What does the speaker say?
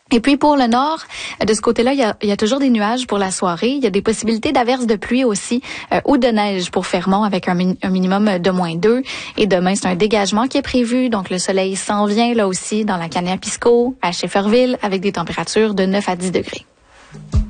Et puis pour le nord, de ce côté-là, il y a toujours des nuages pour la soirée. Il y a des possibilités d'averses de pluie aussi ou de neige pour Fermont avec un minimum de -2. Et demain, c'est un dégagement qui est prévu. Donc le soleil s'en vient là aussi dans la Kanéapiskos, à Schefferville, avec des températures de 9 à 10 degrés.